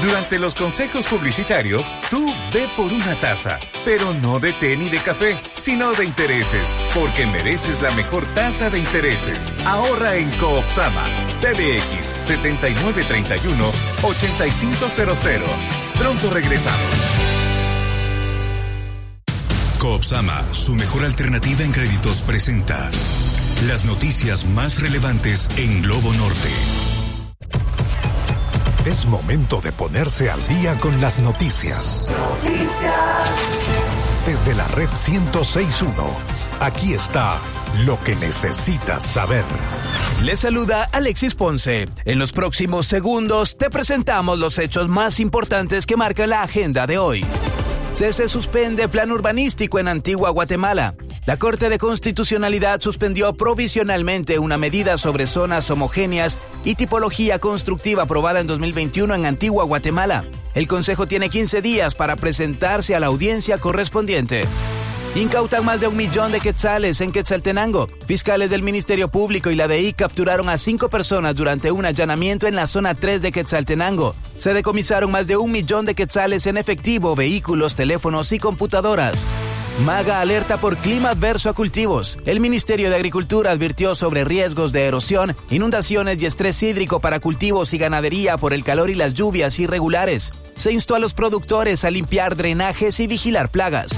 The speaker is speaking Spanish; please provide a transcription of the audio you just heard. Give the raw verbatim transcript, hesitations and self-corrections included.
Durante los consejos publicitarios, tú ve por una taza, pero no de té ni de café, sino de intereses, porque mereces la mejor tasa de intereses. Ahorra en Coopsama. P B X setenta y nueve treinta y uno, ochenta y cinco cero cero. Pronto regresamos. Coopsama, su mejor alternativa en créditos, presenta las noticias más relevantes en Globo Norte. Es momento de ponerse al día con las noticias. Noticias. Desde la red ciento seis punto uno, aquí está lo que necesitas saber. Les saluda Alexis Ponce. En los próximos segundos te presentamos los hechos más importantes que marcan la agenda de hoy. Se, se suspende plan urbanístico en Antigua Guatemala. La Corte de Constitucionalidad suspendió provisionalmente una medida sobre zonas homogéneas y tipología constructiva aprobada en dos mil veintiuno en Antigua Guatemala. El Consejo tiene quince días para presentarse a la audiencia correspondiente. Incautan más de un millón de quetzales en Quetzaltenango. Fiscales del Ministerio Público y la D I capturaron a cinco personas durante un allanamiento en la zona tres de Quetzaltenango. Se decomisaron más de un millón de quetzales en efectivo, vehículos, teléfonos y computadoras. MAGA alerta por clima adverso a cultivos. El Ministerio de Agricultura advirtió sobre riesgos de erosión, inundaciones y estrés hídrico para cultivos y ganadería por el calor y las lluvias irregulares. Se instó a los productores a limpiar drenajes y vigilar plagas.